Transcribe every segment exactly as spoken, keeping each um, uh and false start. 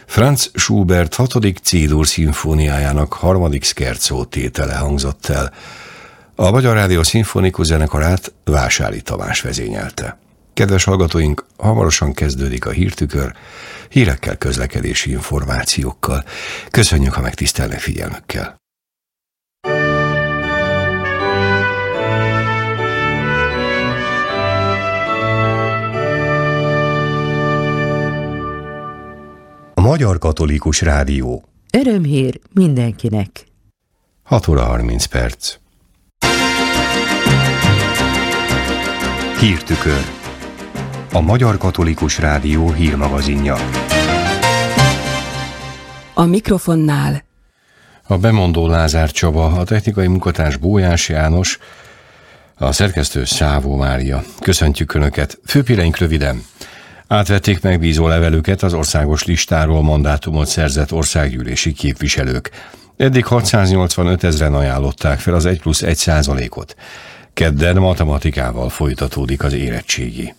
Franz Schubert hatodik C-dur szimfóniájának harmadik szkercó tétele hangzott el. A Magyar Rádió szimfonikus zenekarát Vásári Tamás vezényelte. Kedves hallgatóink, hamarosan kezdődik a hírtükör, hírekkel, közlekedési információkkal. Köszönjük, ha megtisztelnek figyelmükkel. A Magyar Katolikus Rádió. Örömhír mindenkinek. hat óra harminc perc. Hírtükör. A Magyar Katolikus Rádió hírmagazinja. A mikrofonnál a bemondó Lázár Csaba, a technikai munkatárs Bójás János, a szerkesztő Szávó Mária. Köszöntjük Önöket. Főpéreink röviden. Átvették megbízó levelüket az országos listáról mandátumot szerzett országgyűlési képviselők. Eddig hatszáznyolcvanöt ezren ajánlották fel az egy plusz egy százalékot. Kedden matematikával folytatódik az érettségi.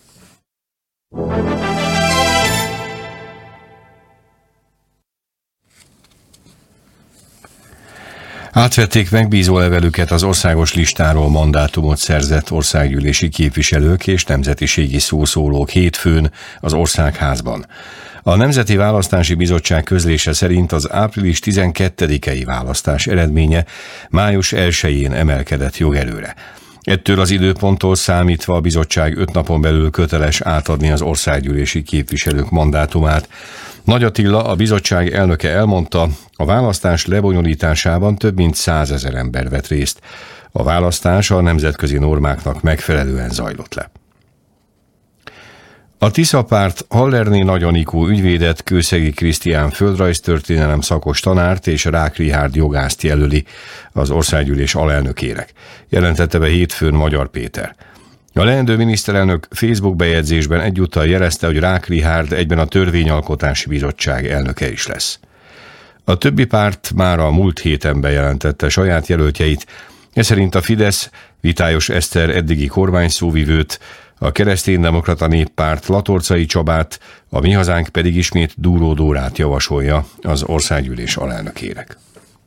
Átvették megbízó levelüket az országos listáról mandátumot szerzett országgyűlési képviselők és nemzetiségi szószólók hétfőn az Országházban. A Nemzeti Választási Bizottság közlése szerint az április tizenkettedikei választás eredménye május elsején emelkedett jogerőre. Ettől az időponttól számítva a bizottság öt napon belül köteles átadni az országgyűlési képviselők mandátumát. Nagy Attila, a bizottság elnöke elmondta, a választás lebonyolításában több mint százezer ember vett részt. A választás a nemzetközi normáknak megfelelően zajlott le. A Tisza párt Hallerné Nagy Anikó ügyvédet, Kőszegi Krisztián földrajztörténelem szakos tanárt és Rák Richárd jogászt jelöli az országgyűlés alelnökének, jelentette be hétfőn Magyar Péter. A leendő miniszterelnök Facebook bejegyzésben egyúttal jelezte, hogy Rák Richárd egyben a Törvényalkotási Bizottság elnöke is lesz. A többi párt már a múlt héten bejelentette saját jelöltjeit, ez szerint a Fidesz Vitályos Eszter eddigi kormányszóvivőt, a Kereszténydemokrata Néppárt Latorcai Csabát, a Mi Hazánk pedig ismét Dúró Dórát javasolja az országgyűlés alelnökének.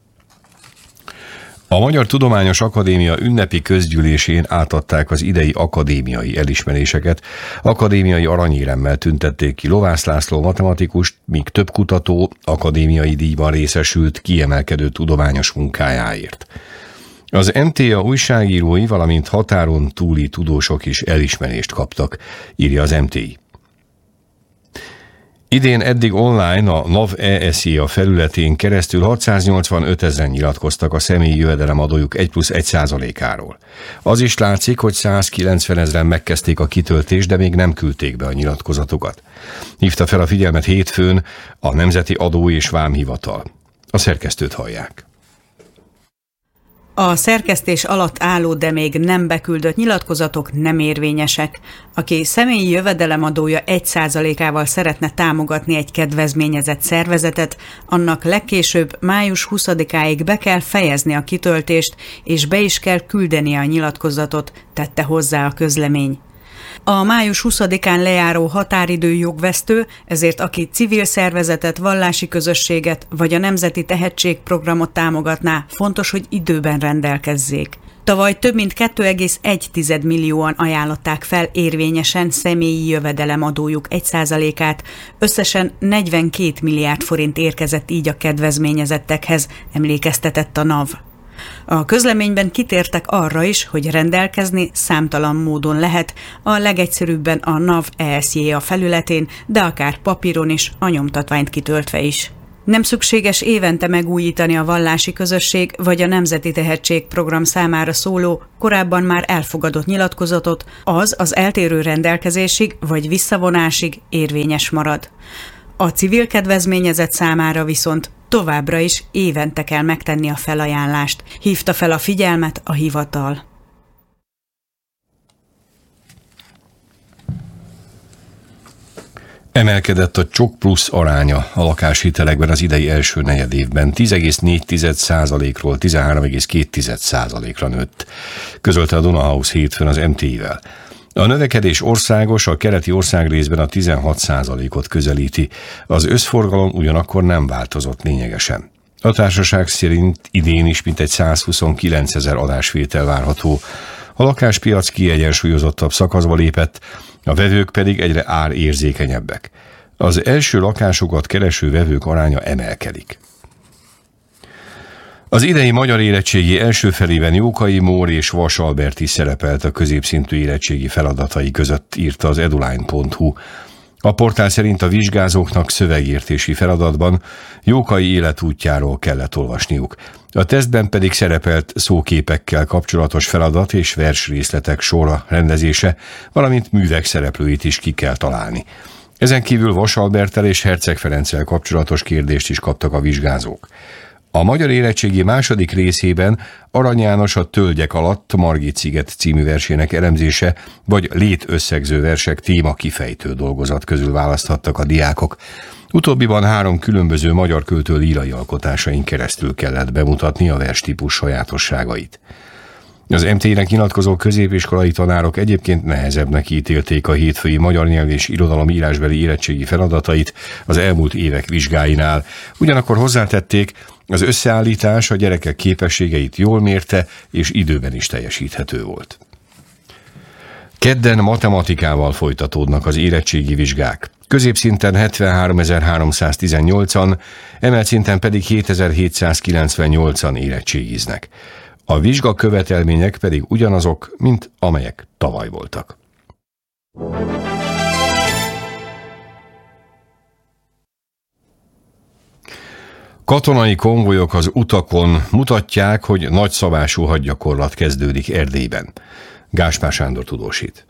A Magyar Tudományos Akadémia ünnepi közgyűlésén átadták az idei akadémiai elismeréseket. Akadémiai aranyéremmel tüntették ki Lovász László matematikust, míg több kutató akadémiai díjban részesült kiemelkedő tudományos munkájáért. Az em té á újságírói, valamint határon túli tudósok is elismerést kaptak, írja az em té i. Idén eddig online a NAV-e-SZIA felületén keresztül hatszáznyolcvanöt ezren nyilatkoztak a személyi jövedelemadójuk egy plusz egy százalékáról. Az is látszik, hogy százkilencven ezren megkezdték a kitöltést, de még nem küldték be a nyilatkozatokat. Hívta fel a figyelmet hétfőn a Nemzeti Adó- és Vámhivatal. A szerkesztőt hallják. A szerkesztés alatt álló, de még nem beküldött nyilatkozatok nem érvényesek. Aki személyi jövedelemadója egy százalékával szeretne támogatni egy kedvezményezett szervezetet, annak legkésőbb május huszadikáig be kell fejezni a kitöltést, és be is kell küldenie a nyilatkozatot, tette hozzá a közlemény. A május huszadikán lejáró határidő jogvesztő, ezért aki civil szervezetet, vallási közösséget vagy a Nemzeti Tehetségprogramot támogatná, fontos, hogy időben rendelkezzék. Tavaly több mint két egész egy millióan ajánlották fel érvényesen személyi jövedelemadójuk egy százalékát, összesen negyvenkét milliárd forint érkezett így a kedvezményezettekhez, emlékeztetett a NAV. A közleményben kitértek arra is, hogy rendelkezni számtalan módon lehet, a legegyszerűbben a NAV-e-SZIA felületén, de akár papíron is, a nyomtatványt kitöltve is. Nem szükséges évente megújítani a vallási közösség vagy a Nemzeti Tehetségprogram számára szóló, korábban már elfogadott nyilatkozatot, az az eltérő rendelkezésig vagy visszavonásig érvényes marad. A civil kedvezményezett számára viszont továbbra is évente kell megtenni a felajánlást, hívta fel a figyelmet a hivatal. Emelkedett a Csok Plusz aránya a lakáshitelekben az idei első negyedévben, tíz egész négy százalékról tizenhárom egész két százalékra nőtt, közölte a Dunahouse hétfőn az em té i-vel. A növekedés országos, a keleti országrészben a tizenhat százalékot közelíti, az összforgalom ugyanakkor nem változott lényegesen. A társaság szerint idén is mintegy százhuszonkilencezer adásvétel várható. A lakáspiac kiegyensúlyozottabb szakaszba lépett, a vevők pedig egyre árérzékenyebbek. Az első lakásokat kereső vevők aránya emelkedik. Az idei magyar érettségi első felében Jókai Mór és Vas Albert is szerepelt a középszintű érettségi feladatai között, írta az eduline pont hu. A portál szerint a vizsgázóknak szövegértési feladatban Jókai életútjáról kellett olvasniuk. A tesztben pedig szerepelt szóképekkel kapcsolatos feladat és versrészletek sorra rendezése, valamint művek szereplőit is ki kell találni. Ezen kívül Vas Alberttel és Herceg Ferenccel kapcsolatos kérdést is kaptak a vizsgázók. A magyar érettségi második részében Arany János a Tölgyek alatt Margit sziget című versének elemzése vagy létösszegző versek téma kifejtő dolgozat közül választhattak a diákok. Utóbbiban három különböző magyar költő lírai alkotásain keresztül kellett bemutatni a verstípus sajátosságait. Az em té i-nek nyilatkozó középiskolai tanárok egyébként nehezebbnek ítélték a hétfői magyar nyelv és irodalom írásbeli érettségi feladatait az elmúlt évek vizsgáinál. Ugyanakkor hozzátették, az összeállítás a gyerekek képességeit jól mérte és időben is teljesíthető volt. Kedden matematikával folytatódnak az érettségi vizsgák. Középszinten hetvenháromezer-háromszáztizennyolcan, emelt szinten pedig hétezer-hétszázkilencvennyolcan érettségiznek. A vizsga követelmények pedig ugyanazok, mint amelyek tavaly voltak. Katonai konvojok az utakon mutatják, hogy nagyszabású hadgyakorlat kezdődik Erdélyben. Gáspár Sándor tudósít.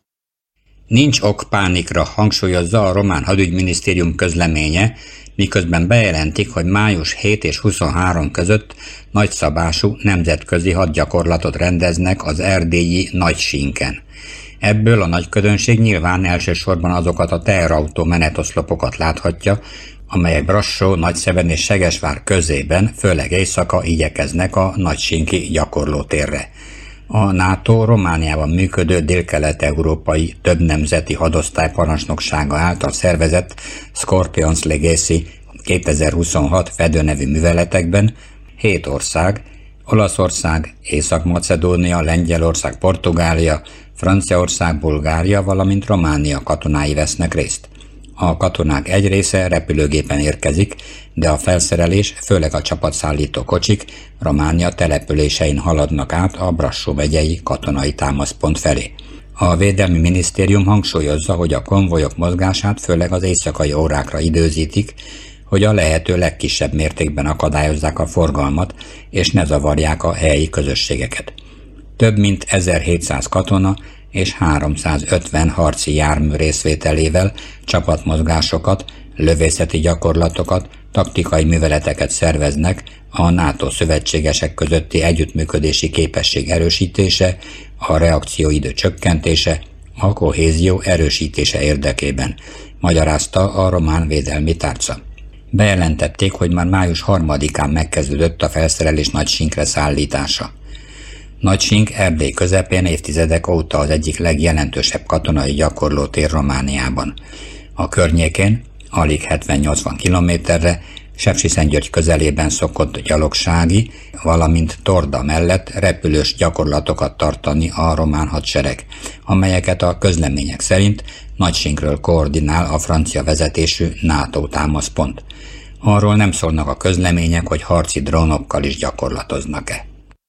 Nincs ok pánikra, hangsúlyozza a román hadügyminisztérium közleménye, miközben bejelentik, hogy május hét és huszonhárom között nagyszabású nemzetközi hadgyakorlatot rendeznek az erdélyi Nagysínken. Ebből a nagy közönség nyilván elsősorban azokat a teherautó menetoszlopokat láthatja, amelyek Brassó, Nagyszeben és Segesvár közében, főleg éjszaka igyekeznek a nagysínki gyakorlótérre. A NATO Romániában működő délkelet-európai többnemzeti hadosztály parancsnoksága által szervezett Scorpions Legacy kétezer-huszonhat fedőnevű műveletekben hét ország, Olaszország, Észak-Macedónia, Lengyelország, Portugália, Franciaország, Bulgária, valamint Románia katonái vesznek részt. A katonák egy része repülőgépen érkezik, de a felszerelés, főleg a csapatszállító kocsik Románia településein haladnak át a Brassó megyei katonai támaszpont felé. A Védelmi Minisztérium hangsúlyozza, hogy a konvojok mozgását főleg az éjszakai órákra időzítik, hogy a lehető legkisebb mértékben akadályozzák a forgalmat, és ne zavarják a helyi közösségeket. Több mint ezerhétszáz katona és háromszázötven harci jármű részvételével csapatmozgásokat, lövészeti gyakorlatokat, taktikai műveleteket szerveznek a NATO szövetségesek közötti együttműködési képesség erősítése, a reakcióidő csökkentése, a kohézió erősítése érdekében, magyarázta a román védelmi tárca. Bejelentették, hogy már május harmadikán megkezdődött a felszerelés Nagysínkre szállítása. Nagysink Erdély közepén évtizedek óta az egyik legjelentősebb katonai gyakorlótér Romániában. A környékén, alig hetven-nyolcvan kilométerre, Sepsiszentgyörgy közelében szokott gyalogsági, valamint Torda mellett repülős gyakorlatokat tartani a román hadsereg, amelyeket a közlemények szerint Nagysinkről koordinál a francia vezetésű NATO támaszpont. Arról nem szólnak a közlemények, hogy harci drónokkal is gyakorlatoznak-e.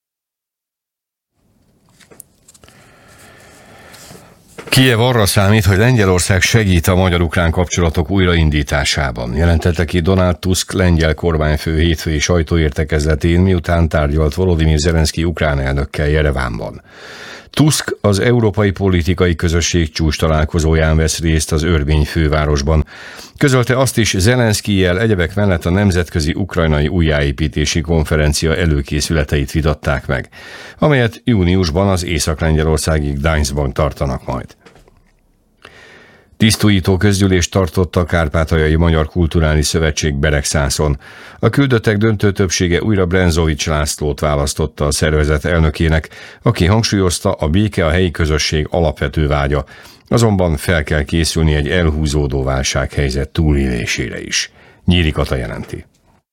Kijev arra számít, hogy Lengyelország segít a magyar-ukrán kapcsolatok újraindításában, jelentette ki Donald Tusk lengyel kormányfő hétfői sajtóértekezletén, miután tárgyalt Volodymyr Zelenszky ukrán elnökkel Jerevánban. Tusk az Európai Politikai Közösség csúcs találkozóján vesz részt az örmény fővárosban. Közölte azt is, Zelenszkijjel egyebek mellett a Nemzetközi Ukrajnai Újjáépítési Konferencia előkészületeit vitatták meg, amelyet júniusban az észak-lengyelországi Gdańskban tartanak majd. Tisztújító közgyűlést tartott a Kárpátaljai Magyar Kulturális Szövetség Beregszászon. A küldöttek döntő többsége újra Brenzovics Lászlót választotta a szervezet elnökének, aki hangsúlyozta, a béke a helyi közösség alapvető vágya, azonban fel kell készülni egy elhúzódó válsághelyzet túlélésére is. Nyíri Kata jelenti.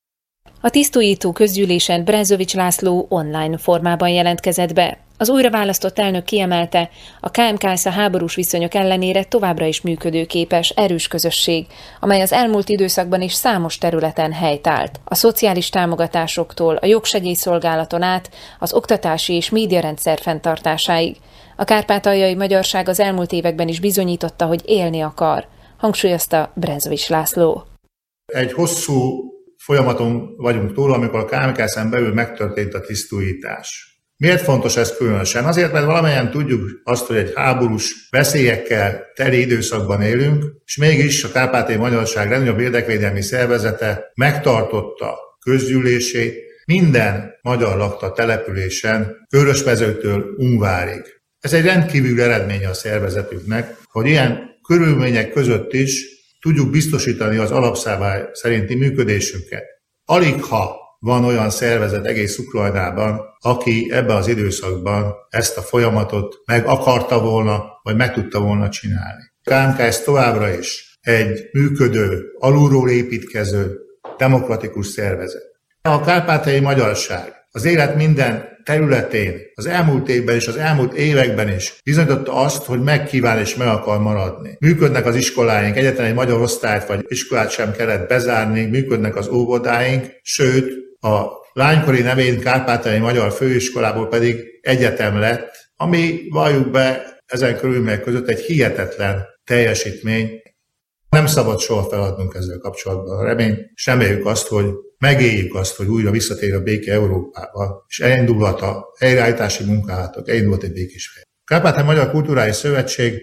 A tisztújító közgyűlésen Brenzovics László online formában jelentkezett be. Az újraválasztott elnök kiemelte, a ká em ká es a háborús viszonyok ellenére továbbra is működőképes, erős közösség, amely az elmúlt időszakban is számos területen helytált. A szociális támogatásoktól, a jogsegélyszolgálaton át, az oktatási és médiarendszer fenntartásáig. A kárpátaljai magyarság az elmúlt években is bizonyította, hogy élni akar, hangsúlyozta Brenzovics László. Egy hosszú folyamaton vagyunk túl, amikor a ká em ká es-en belül megtörtént a tisztújítás. Miért fontos ez különösen? Azért, mert valamelyen tudjuk azt, hogy egy háborús veszélyekkel teli időszakban élünk, és mégis a Kárpátaljai Magyarság legnagyobb érdekvédelmi szervezete megtartotta közgyűlését minden magyar lakta településen, Körösmezőtől Ungvárig. Ez egy rendkívül eredménye a szervezetünknek, hogy ilyen körülmények között is tudjuk biztosítani az alapszabály szerinti működésünket. Aligha van olyan szervezet egész Ukrajnában, aki ebben az időszakban ezt a folyamatot meg akarta volna, vagy meg tudta volna csinálni. A ká em ká es továbbra is egy működő, alulról építkező, demokratikus szervezet. A kárpátaljai magyarság az élet minden területén, az elmúlt évben és az elmúlt években is bizonyította azt, hogy megkíván és meg akar maradni. Működnek az iskoláink, egyetlen egy magyar osztályt vagy iskolát sem kellett bezárni, működnek az óvodáink, sőt, a lánykori nevén Kárpátaljai Magyar Főiskolából pedig egyetem lett, ami, valljuk be, ezen körülmények között egy hihetetlen teljesítmény. Nem szabad soha feladnunk ezzel kapcsolatban a reményt, és reméljük azt, hogy megéljük azt, hogy újra visszatér a béke Európába, és elindulhat a helyreállítási munkálatok, elindulhat egy békés fejlődés. A Kárpátaljai Magyar Kulturális Szövetség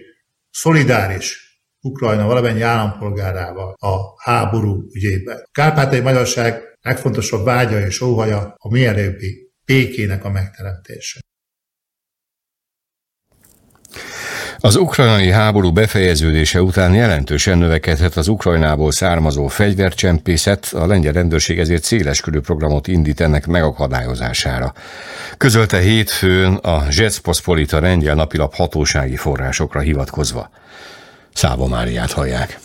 szolidáris Ukrajna valamennyi állampolgárával a háború ügyében. A kárpátaljai magyarság legfontosabb vágya és óhaja a mielőbbi békének a megteremtése. Az ukrajnai háború befejeződése után jelentősen növekedhet az Ukrajnából származó fegyvercsempészet, a lengyel rendőrség ezért széleskörű programot indít ennek megakadályozására. Közölte hétfőn a Rzeczpospolita lengyel napilap hatósági forrásokra hivatkozva. Száva Máriát hallják.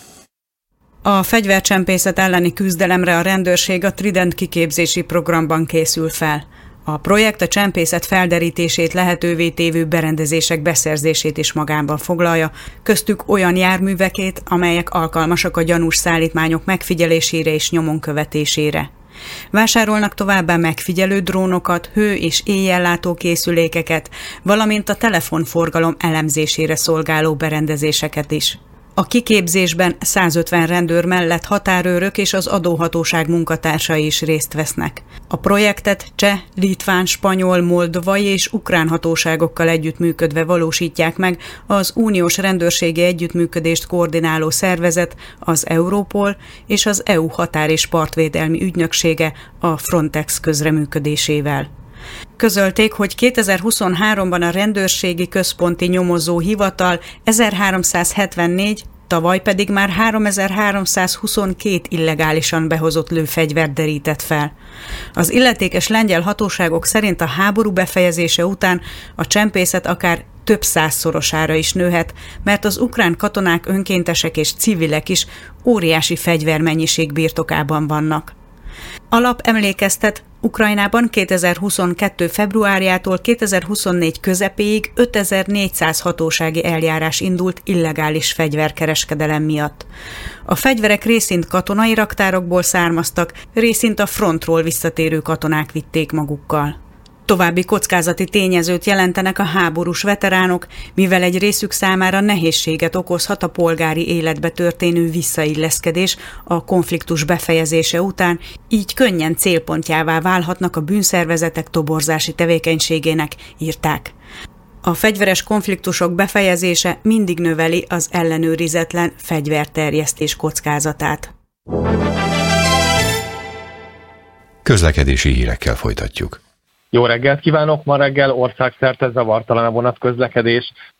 A fegyvercsempészet elleni küzdelemre a rendőrség a Trident kiképzési programban készül fel. A projekt a csempészet felderítését lehetővé tévő berendezések beszerzését is magában foglalja, köztük olyan járművekét, amelyek alkalmasak a gyanús szállítmányok megfigyelésére és nyomon követésére. Vásárolnak továbbá megfigyelő drónokat, hő- és éjjellátó készülékeket, valamint a telefonforgalom elemzésére szolgáló berendezéseket is. A kiképzésben százötven rendőr mellett határőrök és az adóhatóság munkatársai is részt vesznek. A projektet cseh, litván, spanyol, moldvai és ukrán hatóságokkal együttműködve valósítják meg az uniós rendőrségi együttműködést koordináló szervezet, az Europol és az é u határ- és partvédelmi ügynöksége a Frontex közreműködésével. Közölték, hogy kétezer-huszonháromban a rendőrségi központi nyomozó hivatal ezerháromszázhetvennégy, tavaly pedig már háromezer-háromszázhuszonkettő illegálisan behozott lőfegyvert derített fel. Az illetékes lengyel hatóságok szerint a háború befejezése után a csempészet akár több százszorosára is nőhet, mert az ukrán katonák, önkéntesek és civilek is óriási fegyvermennyiség birtokában vannak. Alap emlékeztet, Ukrajnában kétezer-huszonkettő februárjától kétezer-huszonnégy közepéig ötezer-négyszáz hatósági eljárás indult illegális fegyverkereskedelem miatt. A fegyverek részint katonai raktárokból származtak, részint a frontról visszatérő katonák vitték magukkal. További kockázati tényezőt jelentenek a háborús veteránok, mivel egy részük számára nehézséget okozhat a polgári életbe történő visszailleszkedés a konfliktus befejezése után, így könnyen célpontjává válhatnak a bűnszervezetek toborzási tevékenységének, írták. A fegyveres konfliktusok befejezése mindig növeli az ellenőrizetlen fegyverterjesztés kockázatát. Közlekedési hírekkel folytatjuk. Jó reggelt kívánok! Ma reggel országszerte zavartalan a vonatközlekedés.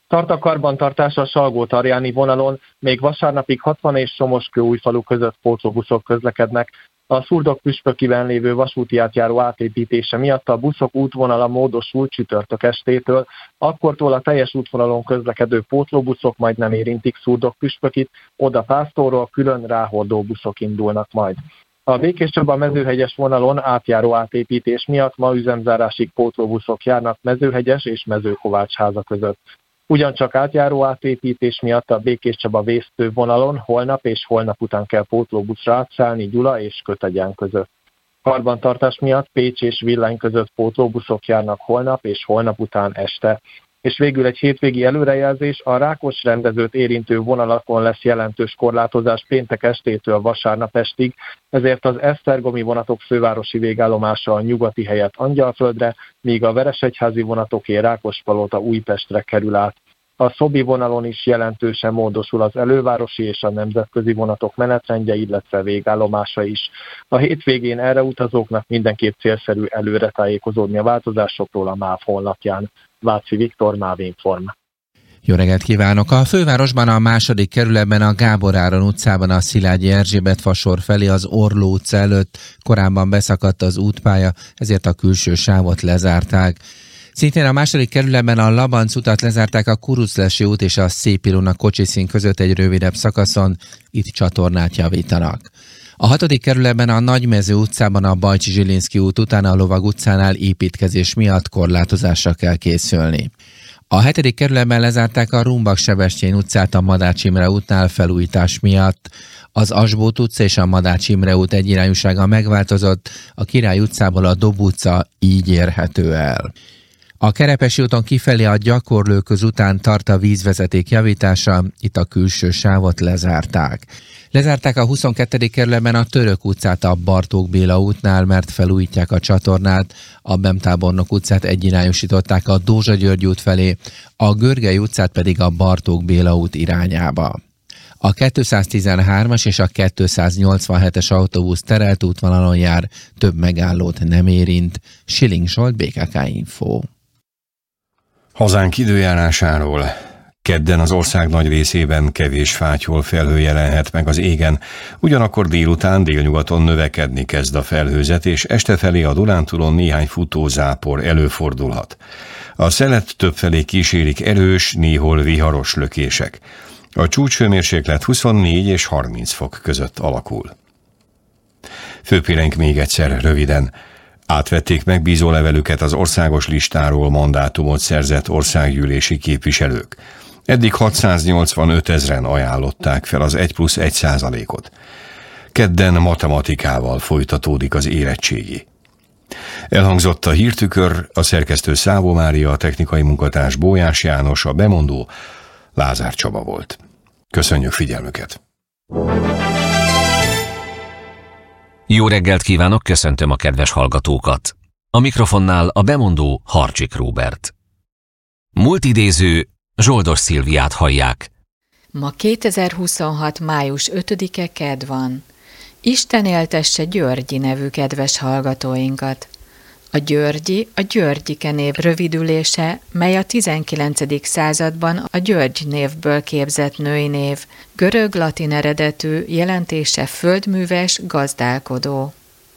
Tart a karbantartás a Salgó-Tarjáni vonalon, még vasárnapig hatvan és Somoskő-Újfalu között pótlóbuszok közlekednek. A Szurdok-Püspökiben lévő vasúti átjáró átépítése miatt a buszok útvonala módosult csütörtök estétől, akkortól a teljes útvonalon közlekedő pótlóbuszok majd nem érintik Szurdok-Püspökit, oda Pásztorról külön ráhordó buszok indulnak majd. A Békéscsaba-Mezőhegyes vonalon átjáró átépítés miatt ma üzemzárásig pótlóbuszok járnak Mezőhegyes és Mezőkovácsháza között. Ugyancsak átjáró átépítés miatt a Békéscsaba-Vésztő vonalon holnap és holnap után kell pótlóbuszra átszállni Gyula és Kötegyen között. Karbantartás miatt Pécs és Villány között pótlóbuszok járnak holnap és holnap után este. És végül egy hétvégi előrejelzés, a Rákos rendezőt érintő vonalakon lesz jelentős korlátozás péntek estétől vasárnap estig, ezért az esztergomi vonatok fővárosi végállomása a nyugati helyett Angyalföldre, míg a veresegyházi vonatoké Rákospalota Újpestre kerül át. A Szobi vonalon is jelentősen módosul az elővárosi és a nemzetközi vonatok menetrendje, illetve végállomása is. A hétvégén erre utazóknak mindenképp célszerű előre tájékozódni a változásokról a MÁV honlapján. Váci Viktor, MÁV Inform. Jó reggelt kívánok! A fővárosban a második kerületben a Gábor Áron utcában a Szilágyi Erzsébet fasor felé az Orló utca előtt korábban beszakadt az útpálya, ezért a külső sávot lezárták. Szintén a második kerületben a Labanc utat lezárták a Kuruclesi út és a Szép Ilona kocsiszín között egy rövidebb szakaszon, itt csatornát javítanak. A hatodik kerületben a Nagymező utcában a Bajcsi Zsilinszky út után a Lovag utcánál építkezés miatt korlátozásra kell készülni. A hetedik kerületben lezárták a Rumbak-Sebestyén utcát a Madács Imre útnál felújítás miatt. Az Asbót utca és a Madács Imre út egyirányúsága megváltozott, a Király utcából a Dob utca így érhető el. A Kerepesi úton kifelé a Gyakorlóköz után tart a vízvezeték javítása, itt a külső sávot lezárták. Lezárták a huszonkettedik kerületben a Török utcát a Bartók Béla útnál, mert felújítják a csatornát, a Bemtábornok utcát egyirányosították a Dózsa György út felé, a Görgely utcát pedig a Bartók Béla út irányába. A kétszáztizenhármas és a kétszáznyolcvanhetes autóbusz terelt útvonalon jár, több megállót nem érint. Schilling Zsolt, bé ká ká Info. Hazánk időjárásáról. Kedden az ország nagy részében kevés fátyol felhő jelenhet meg az égen, ugyanakkor délután délnyugaton növekedni kezd a felhőzet, és este felé a Dunántúlon néhány futózápor előfordulhat. A szelet többfelé kísérik erős, néhol viharos lökések. A csúcshőmérséklet huszonnégy és harminc fok között alakul. Főpélenk még egyszer röviden. Átvették megbízólevelüket az országos listáról mandátumot szerzett országgyűlési képviselők. Eddig hatszáznyolcvanöt ezren ajánlották fel az egy plusz egy százalékot. Kedden matematikával folytatódik az érettségi. Elhangzott a hírtükör, a szerkesztő Szávó Mária, a technikai munkatárs Bójás János, a bemondó Lázár Csaba volt. Köszönjük figyelmüket! Jó reggelt kívánok, köszöntöm a kedves hallgatókat! A mikrofonnál a bemondó Harcsik Róbert. Múlt idéző Zsoldos Szilviát hallják. Ma kétezer-huszonhat. május ötödike kedd van. Isten éltesse Györgyi nevű kedves hallgatóinkat. A Györgyi a Györgyike név rövidülése, mely a tizenkilencedik században a György névből képzett női név, görög-latin eredetű, jelentése földműves, gazdálkodó.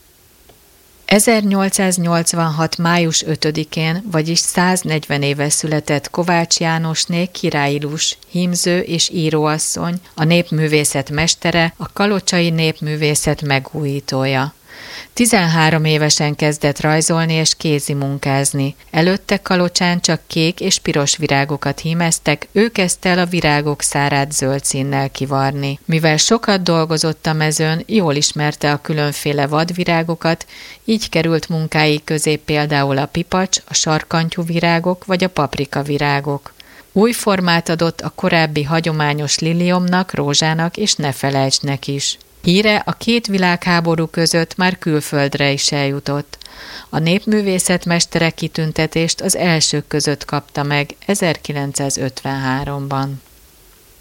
ezernyolcszáznyolcvanhat. május ötödikén, vagyis száznegyven éve született Kovács Jánosné királyilus, hímző és íróasszony, a népművészet mestere, a kalocsai népművészet megújítója. tizenhárom évesen kezdett rajzolni és kézimunkázni. Előtte Kalocsán csak kék és piros virágokat hímeztek, ő kezdte el a virágok szárát zöld színnel kivarni. Mivel sokat dolgozott a mezőn, jól ismerte a különféle vadvirágokat, így került munkái közé például a pipacs, a sarkantyú virágok vagy a paprika virágok. Új formát adott a korábbi hagyományos liliomnak, rózsának és ne felejtsnek is. Híre a két világháború között már külföldre is eljutott. A népművészet mestere kitüntetést az elsők között kapta meg ezerkilencszázötvenháromban.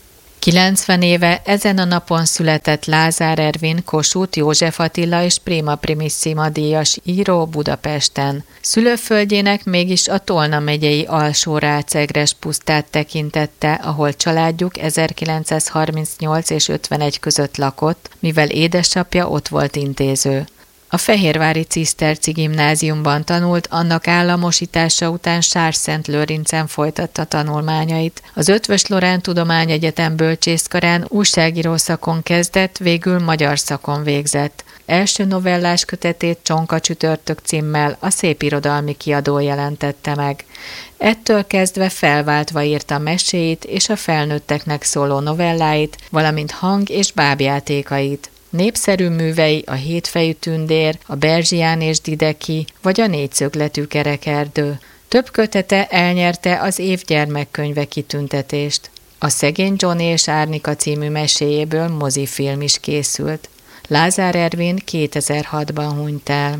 kilencven éve ezen a napon született Lázár Ervin, Kossuth József Attila és Prima Primissima díjas író Budapesten. Szülőföldjének mégis a Tolna megyei Alsó-Rácegres pusztát tekintette, ahol családjuk ezerkilencszázharmincnyolc és ötvenegy között lakott, mivel édesapja ott volt intéző. A Fehérvári Ciszterci Gimnáziumban tanult, annak államosítása után Sárszent-Lőrincen folytatta tanulmányait. Az Eötvös Loránd Tudományegyetem bölcsészkarán újságíró szakon kezdett, végül magyar szakon végzett. Első novellás kötetét Csonka csütörtök címmel a Szépirodalmi Kiadó jelentette meg. Ettől kezdve felváltva írta meséit és a felnőtteknek szóló novelláit, valamint hang- és bábjátékait. Népszerű művei a Hétfejű tündér, a Berzsián és Dideki, vagy a Négyszögletű kerekerdő. Több kötete elnyerte az év gyermekkönyve kitüntetést. A Szegény Johnny és Árnika című meséjéből mozifilm is készült. Lázár Ervin kétezer-hatban hunyt el.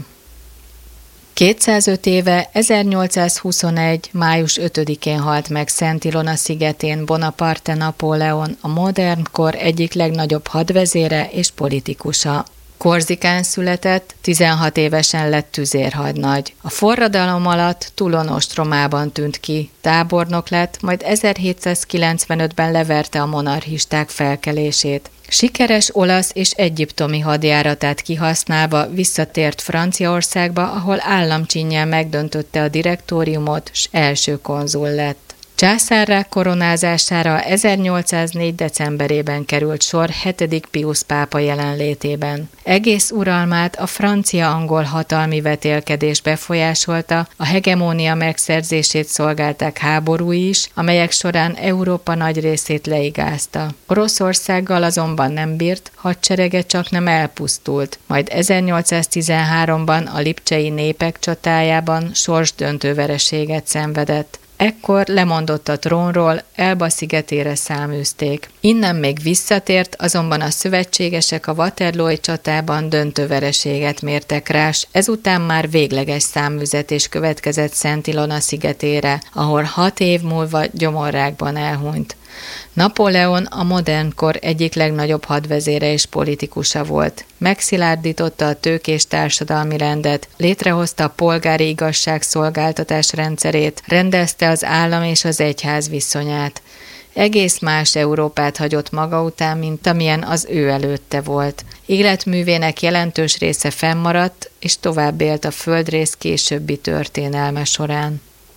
kétszázöt éve ezernyolcszázhuszonegy. május ötödikén halt meg Szent Ilona szigetén Bonaparte Napóleon, a modern kor egyik legnagyobb hadvezére és politikusa. Korzikán született, tizenhat évesen lett tüzérhadnagy. A forradalom alatt Toulon ostromában tűnt ki, tábornok lett, majd ezerhétszázkilencvenötben leverte a monarchisták felkelését. Sikeres olasz és egyiptomi hadjáratát kihasználva visszatért Franciaországba, ahol államcsinnyel megdöntötte a direktóriumot, s első konzul lett. Császárrá koronázására ezernyolcszáznégy. decemberében került sor hetedik Piusz pápa jelenlétében. Egész uralmát a francia-angol hatalmi vetélkedés befolyásolta, a hegemónia megszerzését szolgálták háborúi is, amelyek során Európa nagy részét leigázta. Oroszországgal azonban nem bírt, hadserege csaknem elpusztult, majd ezernyolcszáztizenháromban a lipcsei népek csatájában sorsdöntő vereséget szenvedett. Ekkor lemondott a trónról, Elba szigetére száműzték. Innen még visszatért, azonban a szövetségesek a Waterloo-i csatában döntő vereséget mértek rá, s ezután már végleges száműzetés következett Szent Ilona szigetére, ahol hat év múlva gyomorrákban elhunyt. Napóleon a modern kor egyik legnagyobb hadvezére és politikusa volt. Megszilárdította a tőkés társadalmi rendet, létrehozta a polgári igazságszolgáltatás rendszerét, rendezte az állam és az egyház viszonyát. Egész más Európát hagyott maga után, mint amilyen az ő előtte volt. Életművének jelentős része fennmaradt, és tovább élt a földrész későbbi történelme során.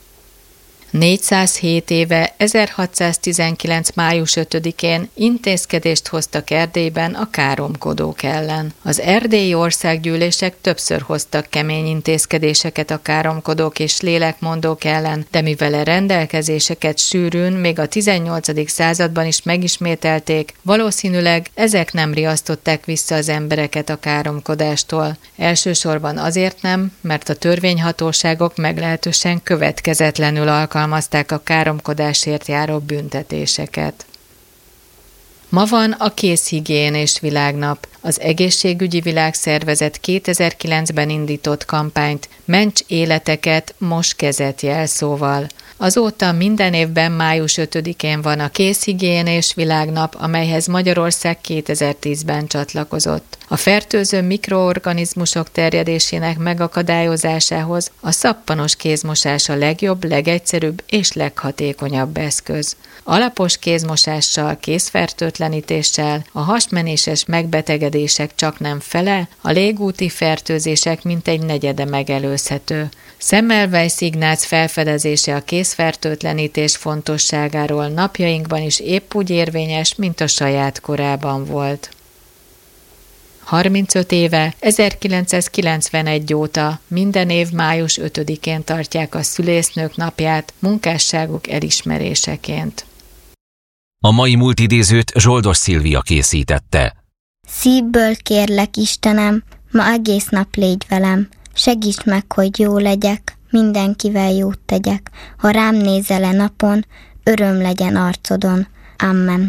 négyszázhét éve ezerhatszáztizenkilenc. május ötödikén intézkedést hoztak Erdélyben a káromkodók ellen. Az erdélyi országgyűlések többször hoztak kemény intézkedéseket a káromkodók és lélekmondók ellen, de mivel a rendelkezéseket sűrűn még a tizennyolcadik században is megismételték, valószínűleg ezek nem riasztották vissza az embereket a káromkodástól. Elsősorban azért nem, mert a törvényhatóságok meglehetősen következetlenül alkalmazták alkalmazták a káromkodásért járó büntetéseket. Ma van a Kézhigiénés Világnap. Az Egészségügyi Világszervezet kétezer-kilencben indított kampányt Ments életeket, mos kezet jelszóval. Azóta minden évben május ötödikén van a Kézhigiénés Világnap, amelyhez Magyarország kétezer-tízben csatlakozott. A fertőző mikroorganizmusok terjedésének megakadályozásához a szappanos kézmosás a legjobb, legegyszerűbb és leghatékonyabb eszköz. Alapos kézmosással, kézfertőtlenítéssel, a hasmenéses megbetegedések csaknem fele, a légúti fertőzések mintegy negyede megelőzhető. Semmelweis Ignác felfedezése a kézfertőtlenítés fontosságáról napjainkban is épp úgy érvényes, mint a saját korában volt. harmincöt éve, ezerkilencszázkilencvenegy óta minden év május ötödikén tartják a szülésznők napját munkásságuk elismeréseként. A mai múltidézőt Zsoldos Szilvia készítette. Szívből kérlek, Istenem, ma egész nap légy velem, segíts meg, hogy jó legyek, mindenkivel jót tegyek, ha rám nézel-e napon, öröm legyen arcodon. Amen.